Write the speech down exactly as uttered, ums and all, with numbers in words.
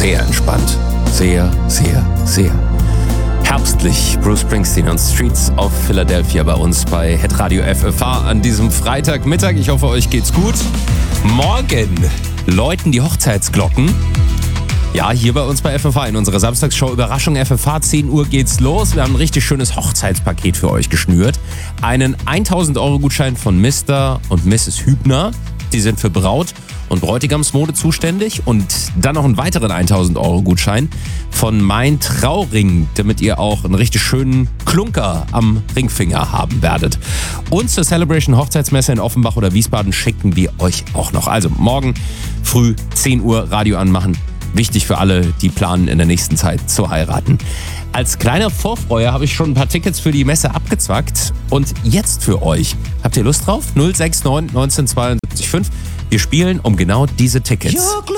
sehr entspannt. Sehr, sehr, sehr herbstlich. Bruce Springsteen und Streets of Philadelphia bei uns bei Hitradio F F H an diesem Freitagmittag. Ich hoffe, euch geht's gut. Morgen läuten die Hochzeitsglocken. Ja, hier bei uns bei F F H in unserer Samstagsshow Überraschung F F H. zehn Uhr geht's los. Wir haben ein richtig schönes Hochzeitspaket für euch geschnürt. Einen tausend Euro Gutschein von Mister und Misses Hübner. Die sind für Braut- und Bräutigamsmode zuständig. Und dann noch einen weiteren tausend Euro Gutschein von Mein Trauring, damit ihr auch einen richtig schönen Klunker am Ringfinger haben werdet. Und zur Celebration Hochzeitsmesse in Offenbach oder Wiesbaden schicken wir euch auch noch. Also morgen früh zehn Uhr Radio anmachen. Wichtig für alle, die planen in der nächsten Zeit zu heiraten. Als kleiner Vorfreuer habe ich schon ein paar Tickets für die Messe abgezwackt. Und jetzt für euch. Habt ihr Lust drauf? null sechs neun eins neun zwei sieben fünf. Wir spielen um genau diese Tickets.